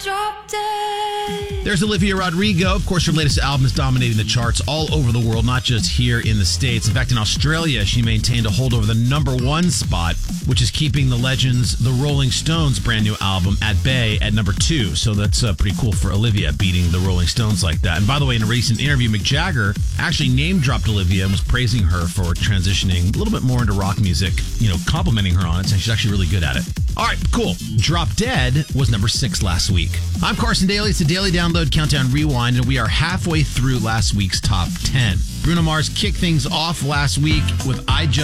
Drop dead. There's Olivia Rodrigo. Of course, her latest album is dominating the charts all over the world, not just here in the States. In fact, in Australia, she maintained a hold over the number one spot, which is keeping the Legends, the Rolling Stones' brand new album at bay at number 2. So that's pretty cool for Olivia, beating the Rolling Stones like that. And by the way, in a recent interview, Mick Jagger actually name-dropped Olivia and was praising her for transitioning a little bit more into rock music, complimenting her on it, saying she's actually really good at it. All right, cool. Drop Dead was number 6 last week. I'm Carson Daly. It's a daily download, countdown, rewind, and we are halfway through last week's top 10. Bruno Mars kicked things off last week with I Just